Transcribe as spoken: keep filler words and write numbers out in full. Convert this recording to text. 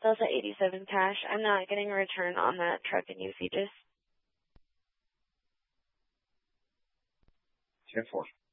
Delta eighty-seven cash. I'm not getting a return on that truck in Eustis. ten four.